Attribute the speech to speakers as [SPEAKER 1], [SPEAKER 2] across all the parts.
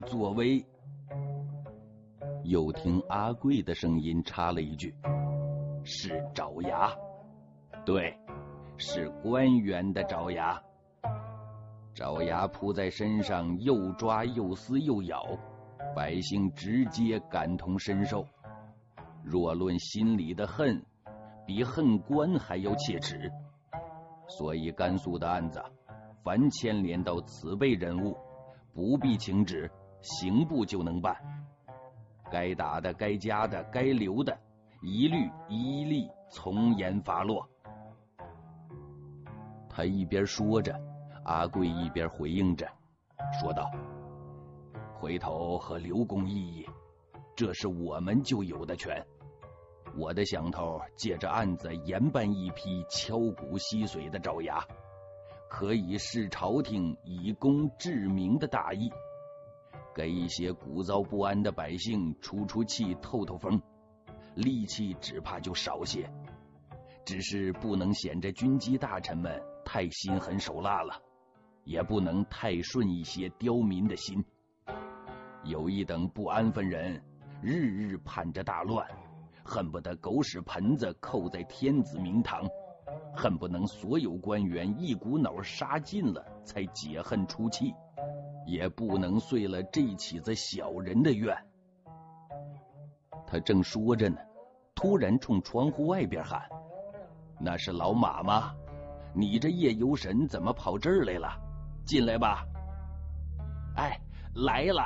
[SPEAKER 1] 作威。又听阿贵的声音插了一句：是爪牙。对，是官员的爪牙。爪牙扑在身上，又抓又撕又咬，百姓直接感同身受。若论心里的恨，比恨官还要切齿。所以甘肃的案子，凡牵连到此辈人物，不必请旨，刑部就能办。该打的、该加的、该留的，一律一例从严发落。他一边说着，阿贵一边回应着，说道：回头和刘公议议，这是我们就有的权。我的想头，借着案子严办一批敲骨吸髓的爪牙，可以示朝廷以公治民的大义，给一些鼓噪不安的百姓出出气、透透风，戾气只怕就少些。只是不能显着军机大臣们太心狠手辣了，也不能太顺一些刁民的心。有一等不安分人，日日盼着大乱，恨不得狗屎盆子扣在天子明堂，恨不能所有官员一股脑杀尽了才解恨出气，也不能遂了这起子小人的愿。他正说着呢，突然冲窗户外边喊：那是老马吗？你这夜游神怎么跑这儿来了？进来吧。哎，来了。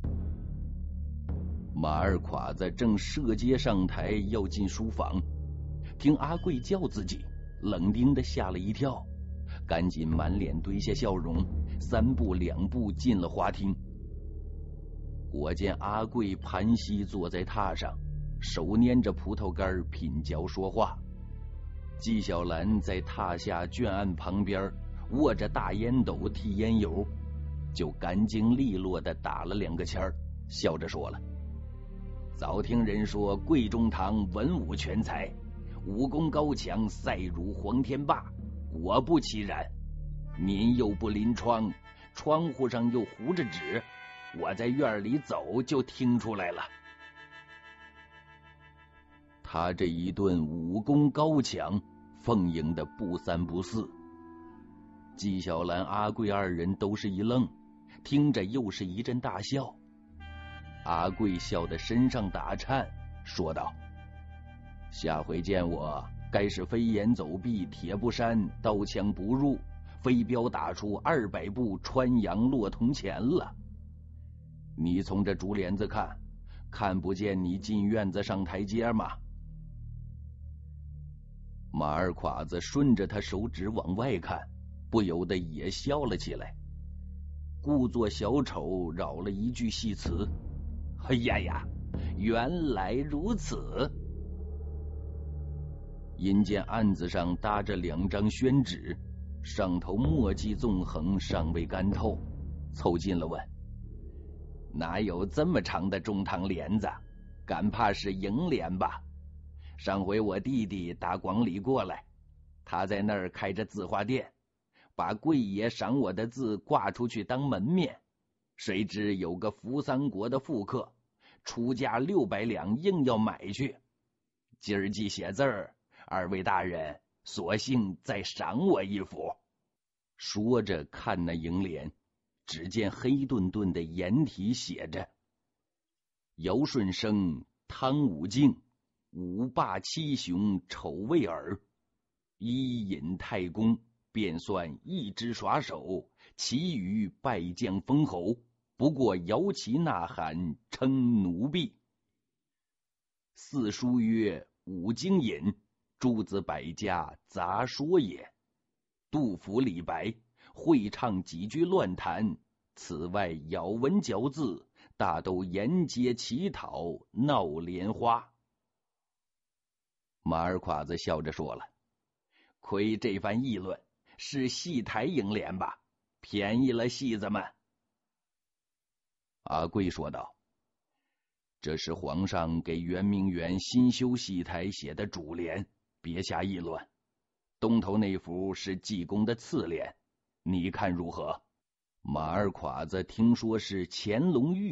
[SPEAKER 1] 马二侉子正射阶上台要进书房，听阿贵叫自己，冷丁的吓了一跳，赶紧满脸堆下笑容，三步两步进了花厅。我见阿贵盘膝坐在榻上，手捏着葡萄干品嚼说话。纪晓岚在榻下卷案旁边握着大烟斗剔烟油，就干净利落地打了2个签儿，笑着说了：早听人说贵中堂文武全才，武功高强，赛如黄天霸，果不其然。您又不临窗，窗户上又糊着纸，我在院里走就听出来了。他这一顿武功高强奉迎的不三不四。纪晓岚、阿贵二人都是一愣，听着又是一阵大笑。阿贵笑得身上打颤，说道：下回见我，该是飞檐走壁，铁布衫，刀枪不入，飞镖打出200步穿杨落铜钱了。你从这竹帘子看，看不见你进院子上台阶吗？马二侉子顺着他手指往外看，不由得也笑了起来，故作小丑扰了一句戏词：哎呀呀，原来如此。因见案子上搭着2张宣纸，上头墨迹纵横，尚未干透，凑近了问：哪有这么长的中堂帘子？敢怕是楹联吧？上回我弟弟打广里过来，他在那儿开着字画店，把贵爷赏我的字挂出去当门面，谁知有个扶三国的富客出价600两，硬要买去。今儿既写字儿，二位大人索性再赏我一幅。说着看那楹联，只见黑顿顿的颜体写着：尧舜生，汤武敬，五霸七雄丑未耳，伊尹太公，便算一枝耍手，其余败将封侯，不过摇旗呐喊，称奴婢。四书曰：五经引，诸子百家杂说也。杜甫、李白会唱几句乱弹，此外咬文嚼字，大都沿街乞讨，闹莲花。马二侉子笑着说了：亏这番议论是戏台楹联吧，便宜了戏子们。阿贵说道：这是皇上给圆明园新修戏台写的主联，别瞎议论。东头那幅是济公的次联，你看如何？ 马二侉子听说是乾隆御